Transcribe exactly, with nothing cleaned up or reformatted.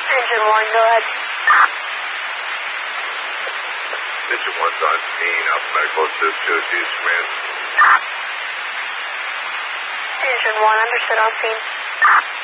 Engine one, go ahead. Engine one's on scene. Alpha Medical Assist to Chiefs Command. Engine one, understood on scene.